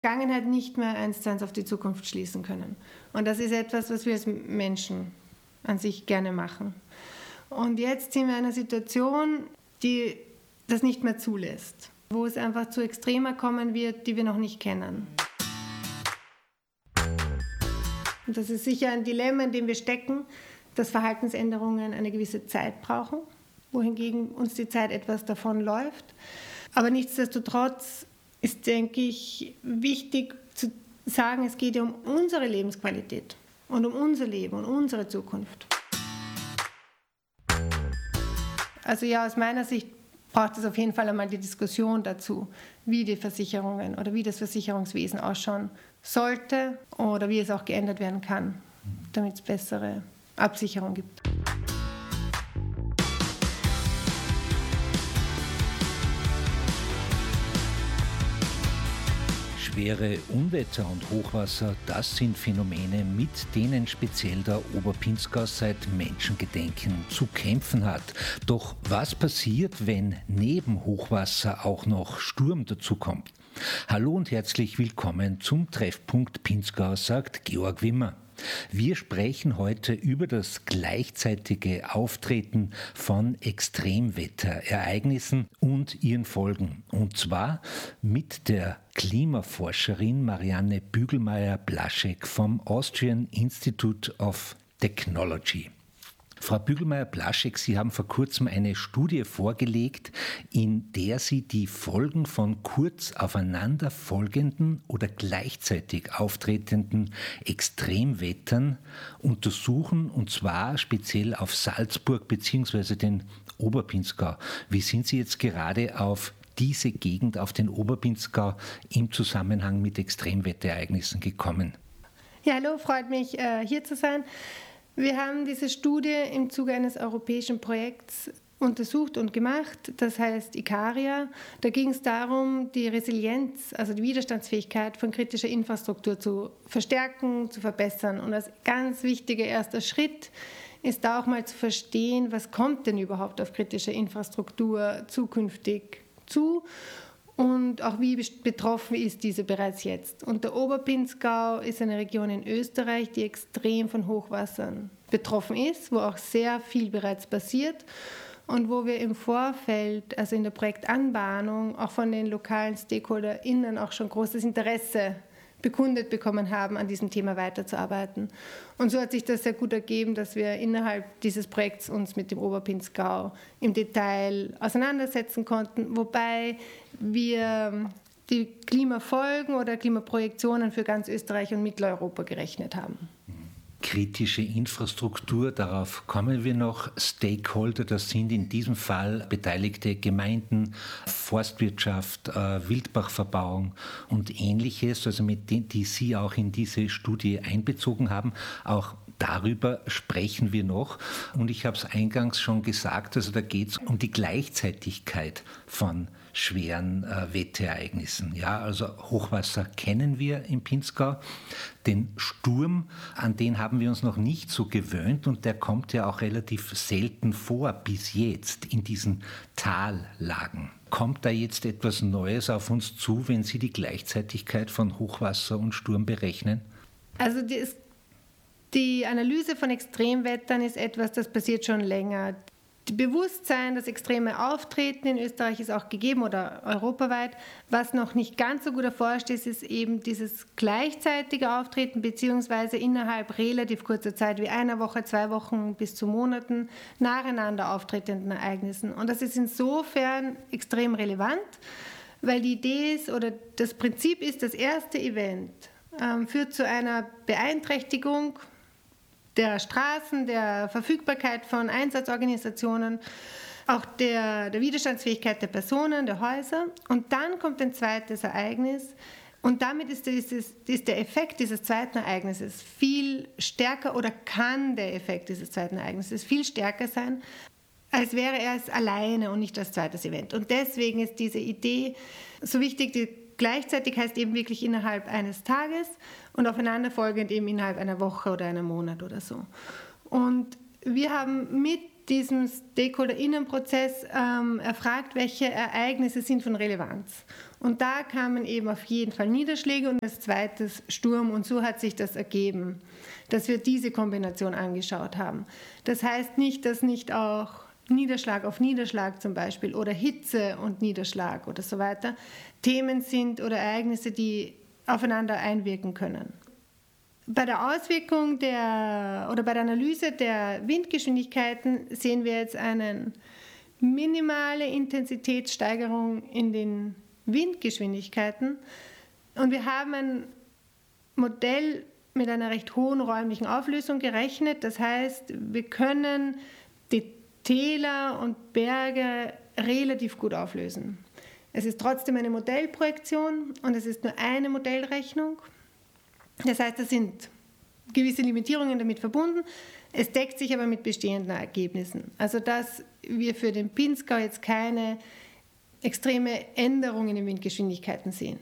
Vergangenheit nicht mehr 1:1 auf die Zukunft schließen können. Und das ist etwas, was wir als Menschen an sich gerne machen. Und jetzt sind wir in einer Situation, die das nicht mehr zulässt, wo es einfach zu Extremer kommen wird, die wir noch nicht kennen. Und das ist sicher ein Dilemma, in dem wir stecken, dass Verhaltensänderungen eine gewisse Zeit brauchen, wohingegen uns die Zeit etwas davonläuft. Aber nichtsdestotrotz ist, denke ich, wichtig zu sagen, es geht ja um unsere Lebensqualität und um unser Leben und unsere Zukunft. Also ja, aus meiner Sicht braucht es auf jeden Fall einmal die Diskussion dazu, wie die Versicherungen oder wie das Versicherungswesen ausschauen sollte oder wie es auch geändert werden kann, damit es bessere Absicherung gibt. Schwere Unwetter und Hochwasser, das sind Phänomene, mit denen speziell der Oberpinzgau seit Menschengedenken zu kämpfen hat. Doch was passiert, wenn neben Hochwasser auch noch Sturm dazukommt? Hallo und herzlich willkommen zum Treffpunkt Pinzgau, sagt Georg Wimmer. Wir sprechen heute über das gleichzeitige Auftreten von Extremwetterereignissen und ihren Folgen. Und zwar mit der Klimaforscherin Marianne Bügelmeier-Blaschek vom Austrian Institute of Technology. Frau Bügelmeier-Blaschek, Sie haben vor kurzem eine Studie vorgelegt, in der Sie die Folgen von kurz aufeinander folgenden oder gleichzeitig auftretenden Extremwettern untersuchen, und zwar speziell auf Salzburg bzw. den Oberpinzgau. Wie sind Sie jetzt gerade auf diese Gegend, auf den Oberpinzgau im Zusammenhang mit Extremwetterereignissen gekommen? Ja, hallo, freut mich, hier zu sein. Wir haben diese Studie im Zuge eines europäischen Projekts untersucht und gemacht, das heißt Ikaria. Da ging es darum, die Resilienz, also die Widerstandsfähigkeit von kritischer Infrastruktur zu verstärken, zu verbessern. Und als ganz wichtiger erster Schritt ist da auch mal zu verstehen, was kommt denn überhaupt auf kritische Infrastruktur zukünftig zu und auch wie betroffen ist diese bereits jetzt. Und der Oberpinzgau ist eine Region in Österreich, die extrem von Hochwassern betroffen ist, wo auch sehr viel bereits passiert und wo wir im Vorfeld, also in der Projektanbahnung, auch von den lokalen StakeholderInnen auch schon großes Interesse bekundet bekommen haben, an diesem Thema weiterzuarbeiten. Und so hat sich das sehr gut ergeben, dass wir innerhalb dieses Projekts uns mit dem Oberpinzgau im Detail auseinandersetzen konnten, wobei wir die Klimafolgen oder Klimaprojektionen für ganz Österreich und Mitteleuropa gerechnet haben. Kritische Infrastruktur, darauf kommen wir noch. Stakeholder, das sind in diesem Fall beteiligte Gemeinden, Forstwirtschaft, Wildbachverbauung und Ähnliches, also mit denen, die Sie auch in diese Studie einbezogen haben. Auch darüber sprechen wir noch. Und ich habe es eingangs schon gesagt, also da geht es um die Gleichzeitigkeit von schweren Wetterereignissen. Ja, also Hochwasser kennen wir im Pinzgau. Den Sturm, an den haben wir uns noch nicht so gewöhnt und der kommt ja auch relativ selten vor bis jetzt in diesen Tallagen. Kommt da jetzt etwas Neues auf uns zu, wenn Sie die Gleichzeitigkeit von Hochwasser und Sturm berechnen? Also die Analyse von Extremwettern ist etwas, das passiert schon länger. Das Bewusstsein, das extreme Auftreten in Österreich ist auch gegeben oder europaweit. Was noch nicht ganz so gut erforscht ist, ist eben dieses gleichzeitige Auftreten beziehungsweise innerhalb relativ kurzer Zeit, wie einer Woche, 2 Wochen bis zu Monaten, nacheinander auftretenden Ereignissen. Und das ist insofern extrem relevant, weil die Idee ist oder das Prinzip ist, das erste Event führt zu einer Beeinträchtigung der Straßen, der Verfügbarkeit von Einsatzorganisationen, auch der Widerstandsfähigkeit der Personen, der Häuser. Und dann kommt ein zweites Ereignis. Und damit ist der Effekt dieses zweiten Ereignisses viel stärker oder kann der Effekt dieses zweiten Ereignisses viel stärker sein, als wäre er es alleine und nicht als zweites Event. Und deswegen ist diese Idee so wichtig. Die gleichzeitig heißt eben wirklich innerhalb eines Tages und aufeinanderfolgend eben innerhalb einer Woche oder einem Monat oder so. Und wir haben mit diesem Stakeholder-Innen-Prozess erfragt, welche Ereignisse sind von Relevanz. Und da kamen eben auf jeden Fall Niederschläge und als zweites Sturm. Und so hat sich das ergeben, dass wir diese Kombination angeschaut haben. Das heißt nicht, dass nicht auch Niederschlag auf Niederschlag zum Beispiel oder Hitze und Niederschlag oder so weiter Themen sind oder Ereignisse, die aufeinander einwirken können. Bei der Auswirkung bei der Analyse der Windgeschwindigkeiten sehen wir jetzt eine minimale Intensitätssteigerung in den Windgeschwindigkeiten und wir haben ein Modell mit einer recht hohen räumlichen Auflösung gerechnet. Das heißt, wir können die Täler und Berge relativ gut auflösen. Es ist trotzdem eine Modellprojektion und es ist nur eine Modellrechnung. Das heißt, es sind gewisse Limitierungen damit verbunden. Es deckt sich aber mit bestehenden Ergebnissen. Also dass wir für den Pinzgau jetzt keine extreme Änderungen in Windgeschwindigkeiten sehen.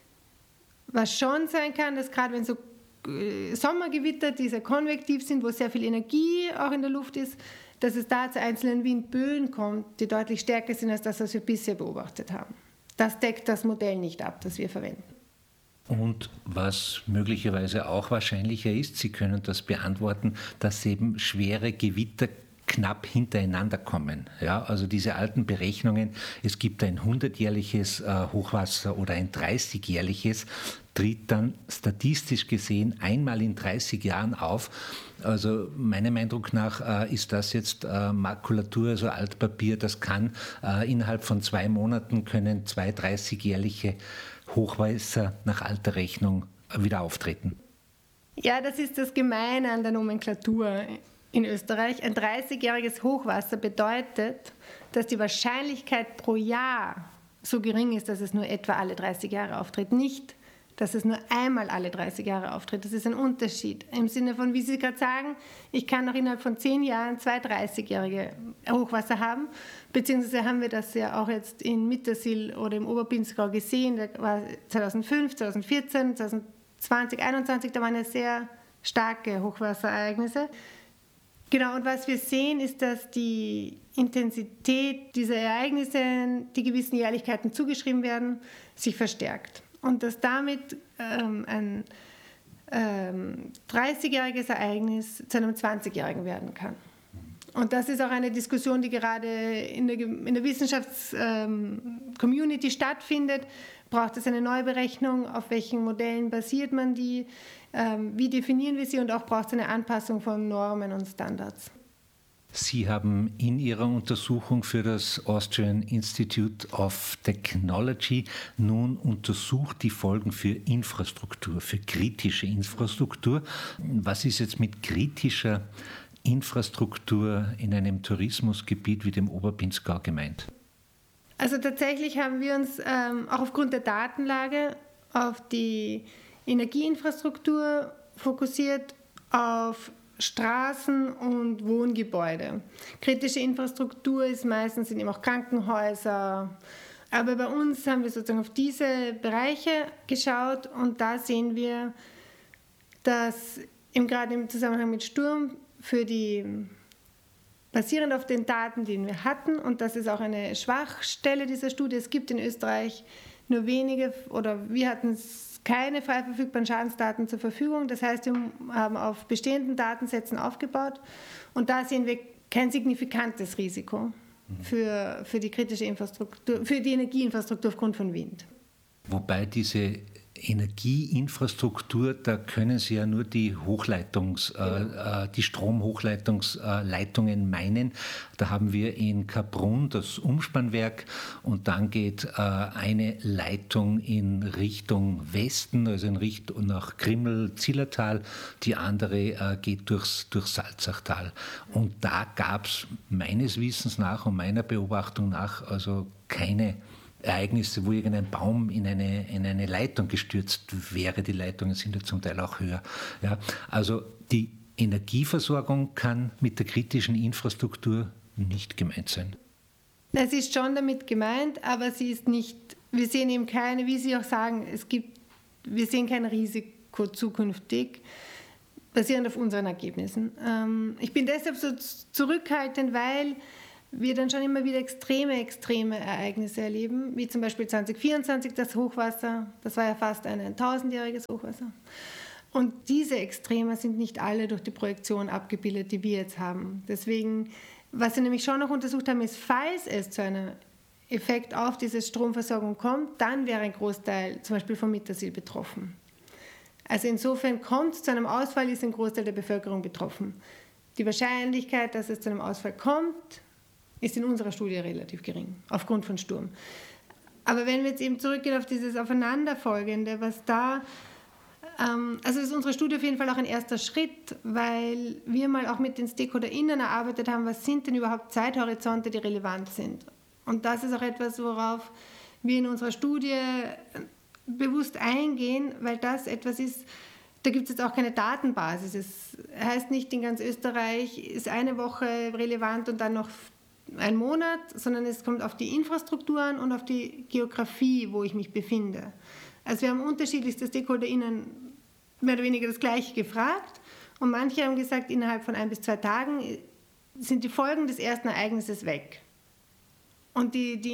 Was schon sein kann, dass gerade wenn so Sommergewitter, die sehr konvektiv sind, wo sehr viel Energie auch in der Luft ist, dass es da zu einzelnen Windböen kommt, die deutlich stärker sind als das, was wir bisher beobachtet haben. Das deckt das Modell nicht ab, das wir verwenden. Und was möglicherweise auch wahrscheinlicher ist, Sie können das beantworten, dass eben schwere Gewitter knapp hintereinander kommen. Ja, also diese alten Berechnungen, es gibt ein 100-jährliches Hochwasser oder ein 30-jährliches, tritt dann statistisch gesehen einmal in 30 Jahren auf. Also meinem Eindruck nach ist das jetzt Makulatur, also Altpapier, das kann innerhalb von 2 Monaten können 2 30-jährliche Hochwasser nach alter Rechnung wieder auftreten. Ja, das ist das Gemeine an der Nomenklatur in Österreich. Ein 30-jähriges Hochwasser bedeutet, dass die Wahrscheinlichkeit pro Jahr so gering ist, dass es nur etwa alle 30 Jahre auftritt. Nicht, dass es nur einmal alle 30 Jahre auftritt. Das ist ein Unterschied. Im Sinne von, wie Sie gerade sagen, ich kann noch innerhalb von 10 Jahren 2 30-jährige Hochwasser haben. Beziehungsweise haben wir das ja auch jetzt in Mittersill oder im Oberpinzgau gesehen. Da war 2005, 2014, 2020, 2021, da waren ja sehr starke Hochwasserereignisse. Genau, und was wir sehen, ist, dass die Intensität dieser Ereignisse, die gewissen Jährlichkeiten zugeschrieben werden, sich verstärkt. Und dass damit ein 30-jähriges Ereignis zu einem 20-jährigen werden kann. Und das ist auch eine Diskussion, die gerade in der Wissenschafts-Community stattfindet. Braucht es eine Neuberechnung? Auf welchen Modellen basiert man die? Wie definieren wir sie? Und auch braucht es eine Anpassung von Normen und Standards. Sie haben in Ihrer Untersuchung für das Austrian Institute of Technology nun untersucht die Folgen für Infrastruktur, für kritische Infrastruktur. Was ist jetzt mit kritischer Infrastruktur in einem Tourismusgebiet wie dem Oberpinzgau gemeint? Also tatsächlich haben wir uns auch aufgrund der Datenlage auf die Energieinfrastruktur fokussiert, auf Straßen und Wohngebäude. Kritische Infrastruktur ist meistens sind eben auch Krankenhäuser. Aber bei uns haben wir sozusagen auf diese Bereiche geschaut und da sehen wir, dass gerade im Zusammenhang mit Sturm basierend auf den Daten, die wir hatten, und das ist auch eine Schwachstelle dieser Studie, es gibt in Österreich nur wenige oder wir hatten keine frei verfügbaren Schadensdaten zur Verfügung. Das heißt, wir haben auf bestehenden Datensätzen aufgebaut und da sehen wir kein signifikantes Risiko für die kritische Infrastruktur, für die Energieinfrastruktur aufgrund von Wind. Wobei diese Energieinfrastruktur, da können Sie ja nur die die Stromhochleitungsleitungen meinen. Da haben wir in Kaprun das Umspannwerk und dann geht eine Leitung in Richtung Westen, also in Richtung nach Krimmel-Zillertal, die andere geht durchs Salzachtal. Und da gab es meines Wissens nach und meiner Beobachtung nach also keine Ereignisse, wo irgendein Baum in eine Leitung gestürzt wäre. Die Leitungen sind ja zum Teil auch höher. Ja, also die Energieversorgung kann mit der kritischen Infrastruktur nicht gemeint sein. Es ist schon damit gemeint, aber sie ist nicht, wir sehen eben keine, wie Sie auch sagen, wir sehen kein Risiko zukünftig, basierend auf unseren Ergebnissen. Ich bin deshalb so zurückhaltend, weil wir dann schon immer wieder extreme Ereignisse erleben, wie zum Beispiel 2024 das Hochwasser, das war ja fast ein 1000-jähriges Hochwasser. Und diese Extreme sind nicht alle durch die Projektion abgebildet, die wir jetzt haben. Deswegen, was wir nämlich schon noch untersucht haben, ist, falls es zu einem Effekt auf diese Stromversorgung kommt, dann wäre ein Großteil zum Beispiel von Mittersill betroffen. Also insofern kommt es zu einem Ausfall, ist ein Großteil der Bevölkerung betroffen. Die Wahrscheinlichkeit, dass es zu einem Ausfall kommt, ist in unserer Studie relativ gering, aufgrund von Sturm. Aber wenn wir jetzt eben zurückgehen auf dieses Aufeinanderfolgende, was da, also ist unsere Studie auf jeden Fall auch ein erster Schritt, weil wir mal auch mit den StakeholderInnen erarbeitet haben, was sind denn überhaupt Zeithorizonte, die relevant sind. Und das ist auch etwas, worauf wir in unserer Studie bewusst eingehen, weil das etwas ist, da gibt es jetzt auch keine Datenbasis. Es heißt nicht, in ganz Österreich ist eine Woche relevant und dann noch ein Monat, sondern es kommt auf die Infrastrukturen und auf die Geografie, wo ich mich befinde. Also wir haben unterschiedlichste StakeholderInnen mehr oder weniger das Gleiche gefragt und manche haben gesagt, innerhalb von 1 bis 2 Tagen sind die Folgen des ersten Ereignisses weg. Und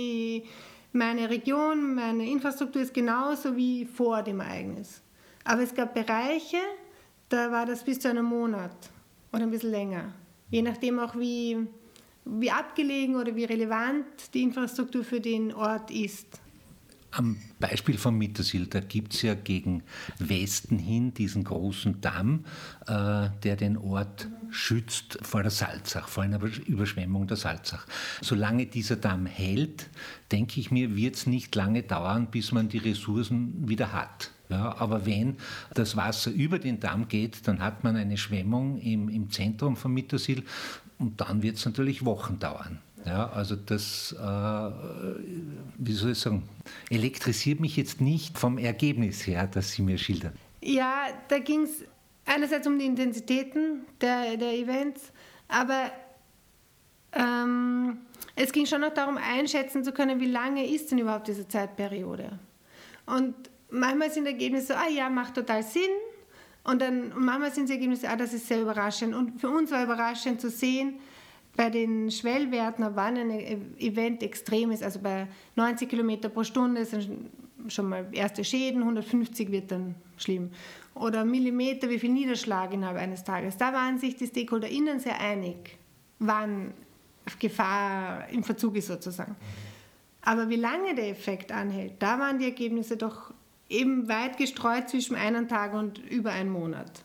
meine Region, meine Infrastruktur ist genauso wie vor dem Ereignis. Aber es gab Bereiche, da war das bis zu einem Monat oder ein bisschen länger. Je nachdem auch, wie abgelegen oder wie relevant die Infrastruktur für den Ort ist. Am Beispiel von Mittersill, da gibt es ja gegen Westen hin diesen großen Damm, der den Ort schützt vor der Salzach, vor einer Überschwemmung der Salzach. Solange dieser Damm hält, denke ich mir, wird es nicht lange dauern, bis man die Ressourcen wieder hat. Ja, aber wenn das Wasser über den Damm geht, dann hat man eine Schwemmung im Zentrum von Mittersill und dann wird es natürlich Wochen dauern. Ja, also das, wie soll ich sagen, elektrisiert mich jetzt nicht vom Ergebnis her, das Sie mir schildern. Ja, da ging es einerseits um die Intensitäten der Events, aber es ging schon noch darum, einschätzen zu können, wie lange ist denn überhaupt diese Zeitperiode. Und manchmal sind Ergebnisse so, ja, macht total Sinn. Und manchmal sind die Ergebnisse, das ist sehr überraschend. Und für uns war überraschend zu sehen, bei den Schwellwerten, wann ein Event extrem ist, also bei 90 Kilometer pro Stunde sind schon mal erste Schäden, 150 wird dann schlimm. Oder Millimeter, wie viel Niederschlag innerhalb eines Tages. Da waren sich die StakeholderInnen sehr einig, wann Gefahr im Verzug ist sozusagen. Aber wie lange der Effekt anhält, da waren die Ergebnisse doch eben weit gestreut zwischen einem Tag und über einen Monat.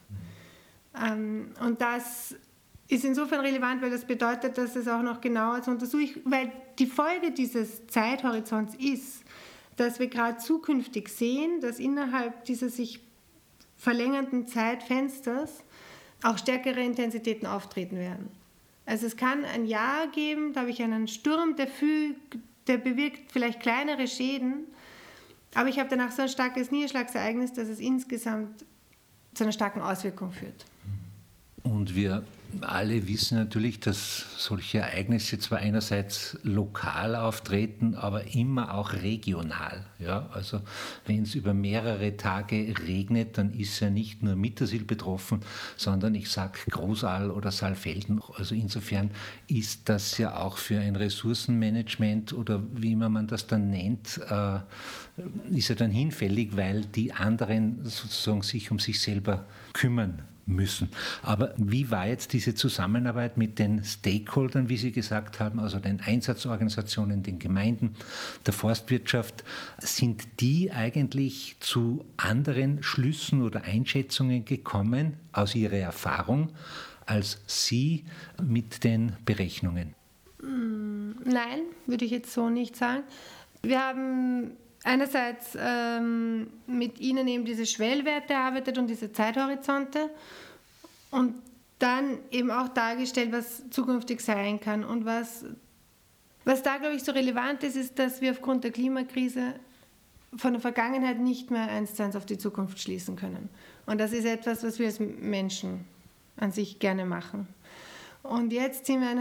Und das ist insofern relevant, weil das bedeutet, dass es auch noch genauer zu untersuchen, weil die Folge dieses Zeithorizonts ist, dass wir gerade zukünftig sehen, dass innerhalb dieser sich verlängernden Zeitfensters auch stärkere Intensitäten auftreten werden. Also es kann ein Jahr geben, da habe ich einen Sturm, der bewirkt vielleicht kleinere Schäden, aber ich habe danach so ein starkes Niederschlagsereignis, dass es insgesamt zu einer starken Auswirkung führt. Und wir alle wissen natürlich, dass solche Ereignisse zwar einerseits lokal auftreten, aber immer auch regional. Ja? Also wenn es über mehrere Tage regnet, dann ist ja nicht nur Mittersill betroffen, sondern ich sage Großaal oder Saalfelden. Also insofern ist das ja auch für ein Ressourcenmanagement oder wie immer man das dann nennt, ist ja dann hinfällig, weil die anderen sozusagen sich um sich selber kümmern müssen. Aber wie war jetzt diese Zusammenarbeit mit den Stakeholdern, wie Sie gesagt haben, also den Einsatzorganisationen, den Gemeinden, der Forstwirtschaft? Sind die eigentlich zu anderen Schlüssen oder Einschätzungen gekommen aus Ihrer Erfahrung als Sie mit den Berechnungen? Nein, würde ich jetzt so nicht sagen. Wir haben einerseits mit Ihnen eben diese Schwellwerte erarbeitet und diese Zeithorizonte und dann eben auch dargestellt, was zukünftig sein kann. Und was da, glaube ich, so relevant ist, ist, dass wir aufgrund der Klimakrise von der Vergangenheit nicht mehr 1:1 auf die Zukunft schließen können. Und das ist etwas, was wir als Menschen an sich gerne machen. Und jetzt sind wir in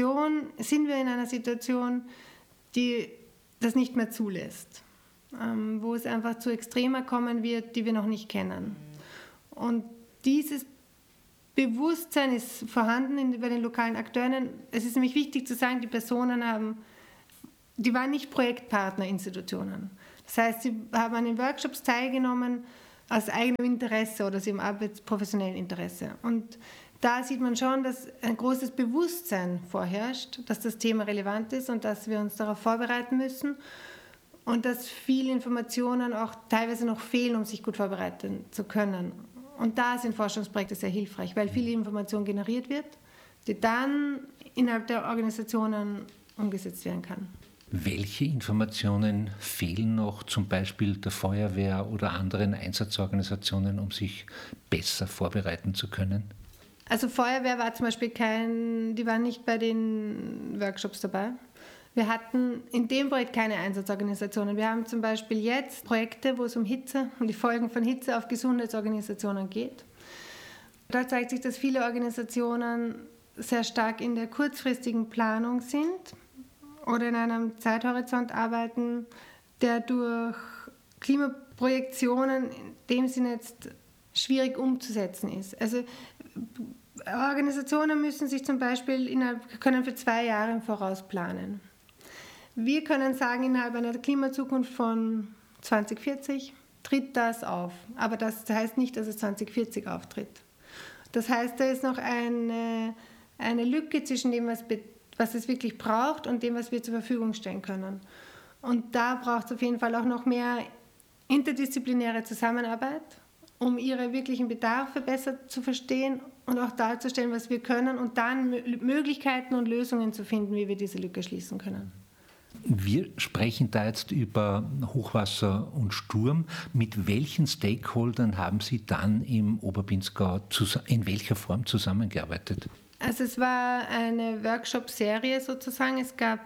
einer Situation, die das nicht mehr zulässt. Wo es einfach zu Extremer kommen wird, die wir noch nicht kennen. Und dieses Bewusstsein ist vorhanden bei den lokalen Akteuren. Es ist nämlich wichtig zu sagen, die Personen die waren nicht Projektpartnerinstitutionen. Das heißt, sie haben an den Workshops teilgenommen aus eigenem Interesse oder aus ihrem arbeitsprofessionellen Interesse. Und da sieht man schon, dass ein großes Bewusstsein vorherrscht, dass das Thema relevant ist und dass wir uns darauf vorbereiten müssen und dass viele Informationen auch teilweise noch fehlen, um sich gut vorbereiten zu können. Und da sind Forschungsprojekte sehr hilfreich, weil viel Information generiert wird, die dann innerhalb der Organisationen umgesetzt werden kann. Welche Informationen fehlen noch zum Beispiel der Feuerwehr oder anderen Einsatzorganisationen, um sich besser vorbereiten zu können? Also Feuerwehr war zum Beispiel die waren nicht bei den Workshops dabei. Wir hatten in dem Projekt keine Einsatzorganisationen. Wir haben zum Beispiel jetzt Projekte, wo es um die Folgen von Hitze auf Gesundheitsorganisationen geht. Da zeigt sich, dass viele Organisationen sehr stark in der kurzfristigen Planung sind oder in einem Zeithorizont arbeiten, der durch Klimaprojektionen in dem Sinne jetzt schwierig umzusetzen ist. Also Organisationen müssen sich zum Beispiel können für 2 Jahre im Voraus planen. Wir können sagen, innerhalb einer Klimazukunft von 2040 tritt das auf. Aber das heißt nicht, dass es 2040 auftritt. Das heißt, da ist noch eine Lücke zwischen dem, was es wirklich braucht und dem, was wir zur Verfügung stellen können. Und da braucht es auf jeden Fall auch noch mehr interdisziplinäre Zusammenarbeit, um ihre wirklichen Bedarfe besser zu verstehen und auch darzustellen, was wir können und dann Möglichkeiten und Lösungen zu finden, wie wir diese Lücke schließen können. Wir sprechen da jetzt über Hochwasser und Sturm. Mit welchen Stakeholdern haben Sie dann im Oberpinzgau in welcher Form zusammengearbeitet? Also es war eine Workshop-Serie sozusagen. Es gab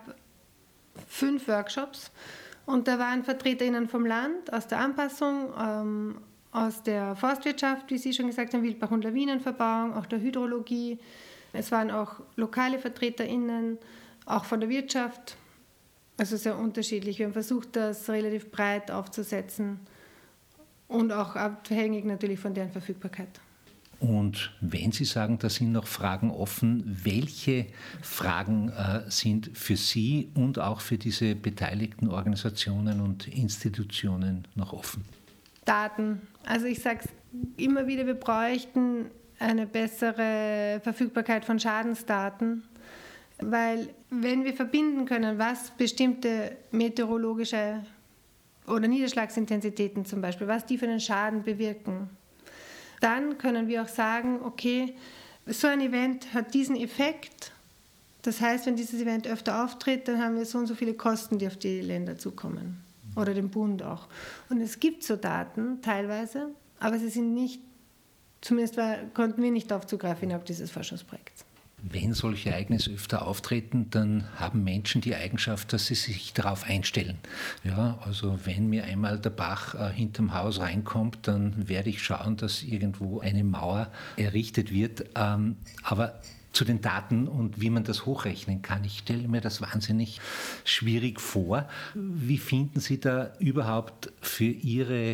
5 Workshops und da waren VertreterInnen vom Land, aus der Anpassung, aus der Forstwirtschaft, wie Sie schon gesagt haben, Wildbach- und Lawinenverbauung, auch der Hydrologie. Es waren auch lokale VertreterInnen, auch von der Wirtschaft. Also sehr unterschiedlich. Wir haben versucht, das relativ breit aufzusetzen und auch abhängig natürlich von deren Verfügbarkeit. Und wenn Sie sagen, da sind noch Fragen offen, welche Fragen sind für Sie und auch für diese beteiligten Organisationen und Institutionen noch offen? Daten. Also ich sage es immer wieder, wir bräuchten eine bessere Verfügbarkeit von Schadensdaten, weil wenn wir verbinden können, was bestimmte meteorologische oder Niederschlagsintensitäten zum Beispiel, was die für einen Schaden bewirken, dann können wir auch sagen, okay, so ein Event hat diesen Effekt. Das heißt, wenn dieses Event öfter auftritt, dann haben wir so und so viele Kosten, die auf die Länder zukommen. Oder den Bund auch. Und es gibt so Daten teilweise, aber sie sind nicht, zumindest konnten wir nicht darauf zugreifen innerhalb dieses Forschungsprojekts. Wenn solche Ereignisse öfter auftreten, dann haben Menschen die Eigenschaft, dass sie sich darauf einstellen. Ja, also wenn mir einmal der Bach hinterm Haus reinkommt, dann werde ich schauen, dass irgendwo eine Mauer errichtet wird. Aber zu den Daten und wie man das hochrechnen kann, ich stelle mir das wahnsinnig schwierig vor. Wie finden Sie da überhaupt für Ihre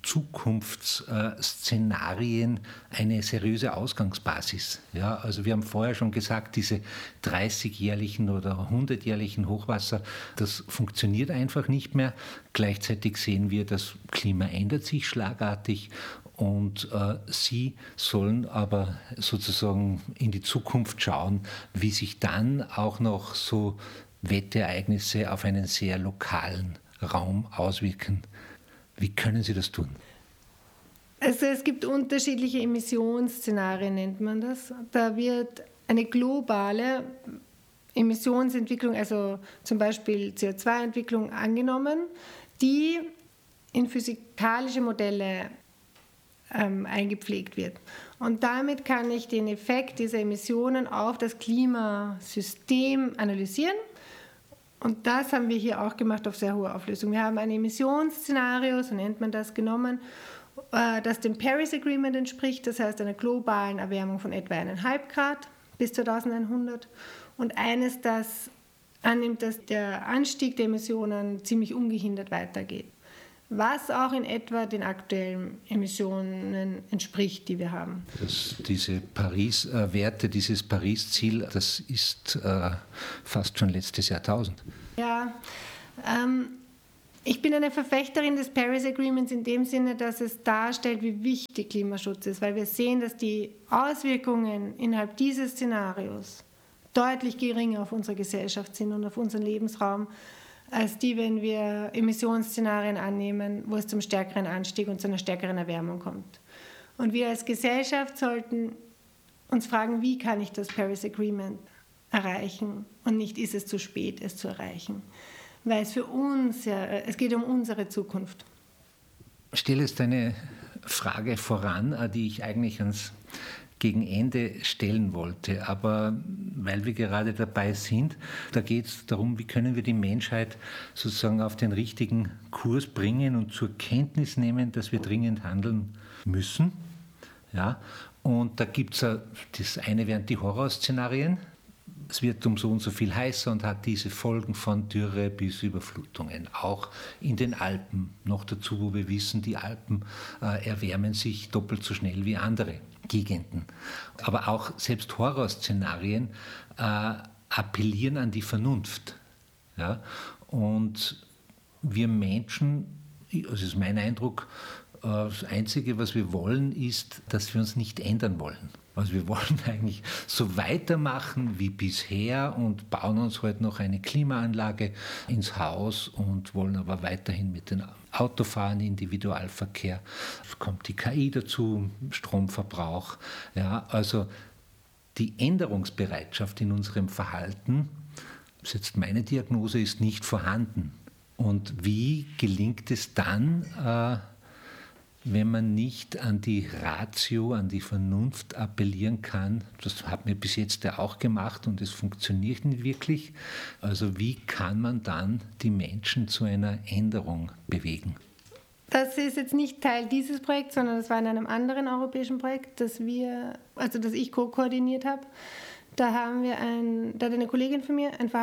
Zukunftsszenarien eine seriöse Ausgangsbasis? Ja, also wir haben vorher schon gesagt, diese 30-jährlichen oder 100-jährlichen Hochwasser, das funktioniert einfach nicht mehr. Gleichzeitig sehen wir, das Klima ändert sich schlagartig und Sie sollen aber sozusagen in die Zukunft schauen, wie sich dann auch noch so Wetterereignisse auf einen sehr lokalen Raum auswirken. Wie können Sie das tun? Also es gibt unterschiedliche Emissionsszenarien, nennt man das. Da wird eine globale Emissionsentwicklung, also zum Beispiel CO2-Entwicklung angenommen, die in physikalische Modelle eingepflegt wird. Und damit kann ich den Effekt dieser Emissionen auf das Klimasystem analysieren. Und das haben wir hier auch gemacht auf sehr hohe Auflösung. Wir haben ein Emissionsszenario, so nennt man das, genommen, das dem Paris Agreement entspricht, das heißt einer globalen Erwärmung von etwa 1,5 Grad bis 2100 und eines, das annimmt, dass der Anstieg der Emissionen ziemlich ungehindert weitergeht. was auch in etwa den aktuellen Emissionen entspricht, die wir haben. Diese Paris-Werte, dieses Paris-Ziel, das ist fast schon letztes Jahrtausend. Ja, ich bin eine Verfechterin des Paris Agreements in dem Sinne, dass es darstellt, wie wichtig Klimaschutz ist, weil wir sehen, dass die Auswirkungen innerhalb dieses Szenarios deutlich geringer auf unsere Gesellschaft sind und auf unseren Lebensraum, als die, wenn wir Emissionsszenarien annehmen, wo es zum stärkeren Anstieg und zu einer stärkeren Erwärmung kommt. Und wir als Gesellschaft sollten uns fragen, wie kann ich das Paris Agreement erreichen und nicht, ist es zu spät, es zu erreichen. Weil es für uns, es geht um unsere Zukunft. Ich stelle jetzt eine Frage voran, die ich eigentlich gegen Ende stellen wollte. Aber weil wir gerade dabei sind, da geht es darum, wie können wir die Menschheit sozusagen auf den richtigen Kurs bringen und zur Kenntnis nehmen, dass wir dringend handeln müssen. Ja? Und da gibt es das eine wären die Horrorszenarien. Es wird um so und so viel heißer und hat diese Folgen von Dürre bis Überflutungen, auch in den Alpen. Noch dazu, wo wir wissen, die Alpen erwärmen sich doppelt so schnell wie andere Gegenden. Aber auch selbst Horrorszenarien appellieren an die Vernunft. Ja? Und wir Menschen, das ist mein Eindruck, das Einzige, was wir wollen, ist, dass wir uns nicht ändern wollen. Also wir wollen eigentlich so weitermachen wie bisher und bauen uns halt noch eine Klimaanlage ins Haus und wollen aber weiterhin mit dem Auto fahren, Individualverkehr. Es kommt die KI dazu, Stromverbrauch. Ja, also die Änderungsbereitschaft in unserem Verhalten, das ist jetzt meine Diagnose, ist nicht vorhanden. Und wie gelingt es dann, wenn man nicht an die Ratio, an die Vernunft appellieren kann? Das haben wir bis jetzt ja auch gemacht und es funktioniert nicht wirklich. Also wie kann man dann die Menschen zu einer Änderung bewegen? Das ist jetzt nicht Teil dieses Projekts, sondern das war in einem anderen europäischen Projekt, das ich ko-koordiniert habe. Da hat eine Kollegin von mir, ein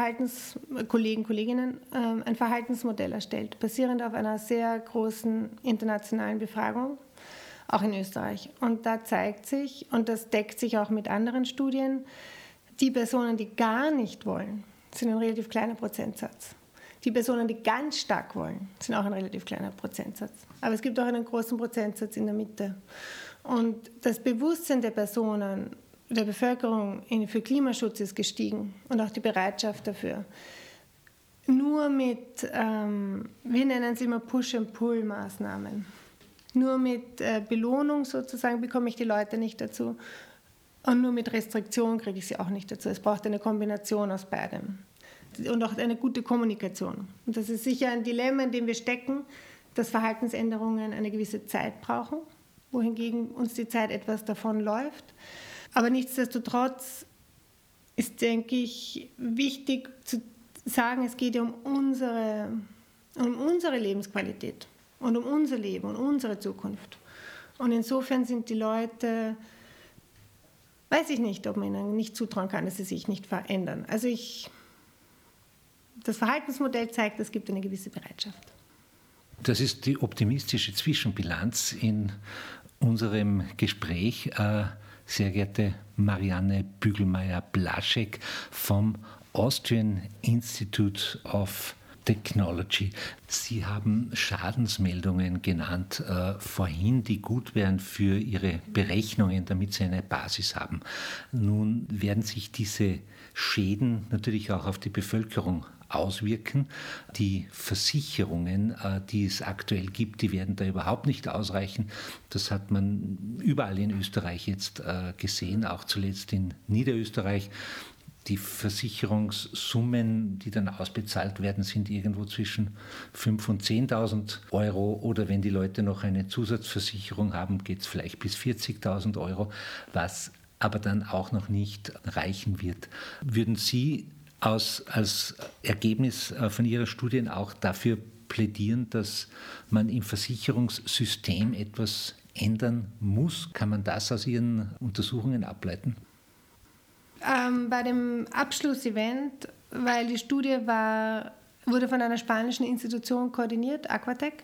Verhaltensmodell erstellt, basierend auf einer sehr großen internationalen Befragung, auch in Österreich. Und da zeigt sich, und das deckt sich auch mit anderen Studien, die Personen, die gar nicht wollen, sind ein relativ kleiner Prozentsatz. Die Personen, die ganz stark wollen, sind auch ein relativ kleiner Prozentsatz. Aber es gibt auch einen großen Prozentsatz in der Mitte. Und das Bewusstsein der Personen, der Bevölkerung für Klimaschutz ist gestiegen und auch die Bereitschaft dafür. Nur mit, wir nennen es immer Push-and-Pull-Maßnahmen. Nur mit Belohnung sozusagen bekomme ich die Leute nicht dazu und nur mit Restriktion kriege ich sie auch nicht dazu. Es braucht eine Kombination aus beidem und auch eine gute Kommunikation. Und das ist sicher ein Dilemma, in dem wir stecken, dass Verhaltensänderungen eine gewisse Zeit brauchen, wohingegen uns die Zeit etwas davonläuft. Aber nichtsdestotrotz ist, denke ich, wichtig zu sagen, es geht ja um unsere Lebensqualität und um unser Leben und unsere Zukunft. Und insofern sind die Leute, weiß ich nicht, ob man ihnen nicht zutrauen kann, dass sie sich nicht verändern. Also das Verhaltensmodell zeigt, es gibt eine gewisse Bereitschaft. Das ist die optimistische Zwischenbilanz in unserem Gespräch. Sehr geehrte Marianne Bügelmeier-Blaschek vom Austrian Institute of Technology. Sie haben Schadensmeldungen genannt vorhin, die gut wären für Ihre Berechnungen, damit Sie eine Basis haben. Nun werden sich diese Schäden natürlich auch auf die Bevölkerung auswirken. Die Versicherungen, die es aktuell gibt, die werden da überhaupt nicht ausreichen. Das hat man überall in Österreich jetzt gesehen, auch zuletzt in Niederösterreich. Die Versicherungssummen, die dann ausbezahlt werden, sind irgendwo zwischen 5.000 und 10.000 Euro. Oder wenn die Leute noch eine Zusatzversicherung haben, geht es vielleicht bis 40.000 Euro, was aber dann auch noch nicht reichen wird. Würden Sie als Ergebnis von Ihrer Studien auch dafür plädieren, dass man im Versicherungssystem etwas ändern muss? Kann man das aus Ihren Untersuchungen ableiten? Bei dem Abschlussevent, weil die Studie wurde von einer spanischen Institution koordiniert, Aquatec,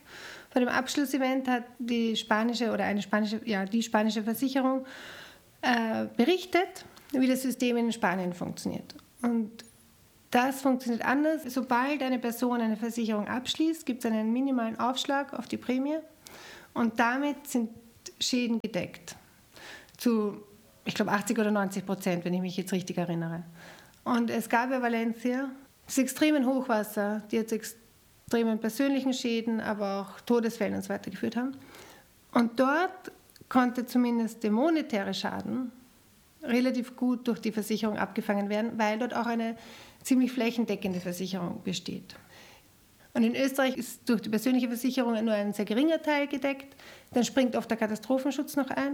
Bei dem Abschlussevent hat die spanische Versicherung berichtet, wie das System in Spanien funktioniert. Und das funktioniert anders. Sobald eine Person eine Versicherung abschließt, gibt es einen minimalen Aufschlag auf die Prämie und damit sind Schäden gedeckt. Zu, ich glaube, 80 oder 90%, wenn ich mich jetzt richtig erinnere. Und es gab ja Valencia, das extremen Hochwasser, die jetzt extremen persönlichen Schäden, aber auch Todesfälle und so weiter geführt haben. Und dort konnte zumindest der monetäre Schaden relativ gut durch die Versicherung abgefangen werden, weil dort auch eine ziemlich flächendeckende Versicherung besteht. Und in Österreich ist durch die persönliche Versicherung nur ein sehr geringer Teil gedeckt. Dann springt oft der Katastrophenschutz noch ein.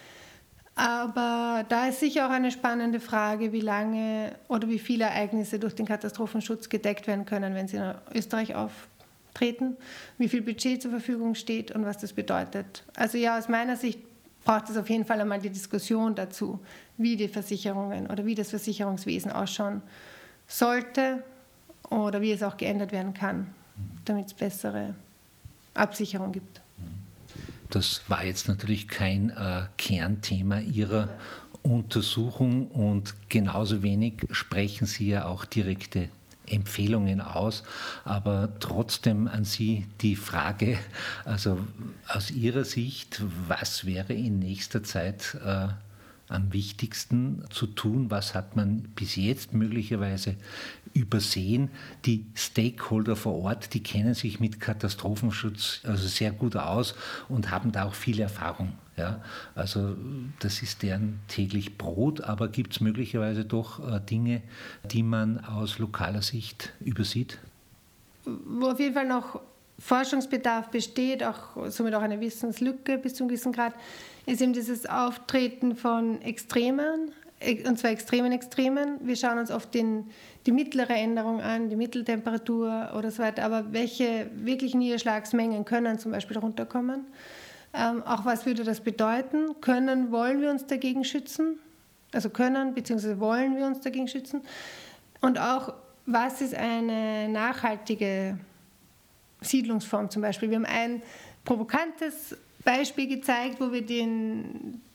Aber da ist sicher auch eine spannende Frage, wie lange oder wie viele Ereignisse durch den Katastrophenschutz gedeckt werden können, wenn sie in Österreich auftreten, wie viel Budget zur Verfügung steht und was das bedeutet. Also ja, aus meiner Sicht braucht es auf jeden Fall einmal die Diskussion dazu, wie die Versicherungen oder wie das Versicherungswesen ausschauen sollte oder wie es auch geändert werden kann, damit es bessere Absicherung gibt. Das war jetzt natürlich kein Kernthema Ihrer Untersuchung und genauso wenig sprechen Sie ja auch direkte Empfehlungen aus, aber trotzdem an Sie die Frage, also aus Ihrer Sicht, was wäre in nächster Zeit am wichtigsten zu tun? Was hat man bis jetzt möglicherweise übersehen? Die Stakeholder vor Ort, die kennen sich mit Katastrophenschutz also sehr gut aus und haben da auch viel Erfahrung. Ja? Also das ist deren täglich Brot, aber gibt es möglicherweise doch Dinge, die man aus lokaler Sicht übersieht? Wo auf jeden Fall noch Forschungsbedarf besteht, somit auch eine Wissenslücke bis zu einem gewissen Grad, ist eben dieses Auftreten von Extremen, und zwar extremen. Wir schauen uns oft die mittlere Änderung an, die Mitteltemperatur oder so weiter, aber welche wirklichen Niederschlagsmengen können zum Beispiel runterkommen? Auch was würde das bedeuten? Wollen wir uns dagegen schützen? Also bzw. wollen wir uns dagegen schützen? Und auch, was ist eine nachhaltige Siedlungsform zum Beispiel? Wir haben ein provokantes Beispiel gezeigt, wo wir die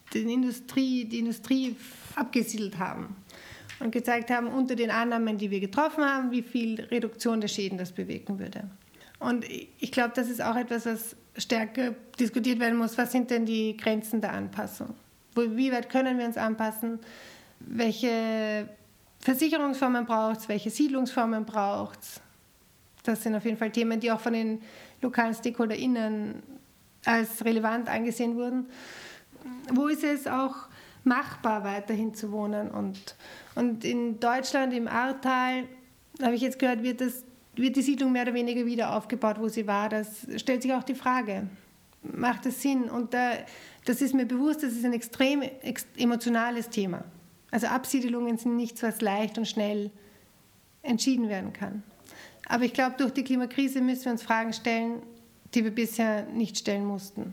Industrie abgesiedelt haben und gezeigt haben, unter den Annahmen, die wir getroffen haben, wie viel Reduktion der Schäden das bewirken würde. Und ich glaube, das ist auch etwas, was stärker diskutiert werden muss. Was sind denn die Grenzen der Anpassung? Wie weit können wir uns anpassen? Welche Versicherungsformen braucht es? Welche Siedlungsformen braucht es? Das sind auf jeden Fall Themen, die auch von den lokalen StakeholderInnen als relevant angesehen wurden. Wo ist es auch machbar, weiterhin zu wohnen? Und in Deutschland, im Ahrtal, habe ich jetzt gehört, wird die Siedlung mehr oder weniger wieder aufgebaut, wo sie war. Das stellt sich auch die Frage, macht es Sinn? Und das ist mir bewusst, das ist ein extrem emotionales Thema. Also Absiedelungen sind nichts, was leicht und schnell entschieden werden kann. Aber ich glaube, durch die Klimakrise müssen wir uns Fragen stellen, die wir bisher nicht stellen mussten.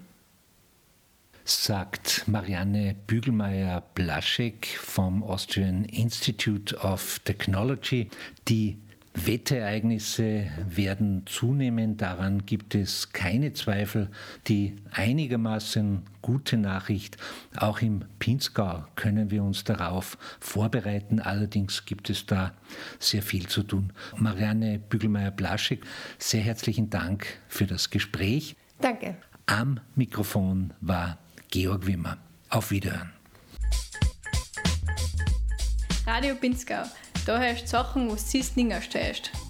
Sagt Marianne Bügelmeier-Blaschek vom Austrian Institute of Technology. Die Wetterereignisse werden zunehmen, daran gibt es keine Zweifel. Die einigermaßen gute Nachricht, auch im Pinzgau können wir uns darauf vorbereiten, allerdings gibt es da sehr viel zu tun. Marianne Bügelmeier-Blaschek, sehr herzlichen Dank für das Gespräch. Danke. Am Mikrofon war Georg Wimmer. Auf Wiederhören. Radio Pinzgau. Da hörst du Sachen, was du nicht erstellst.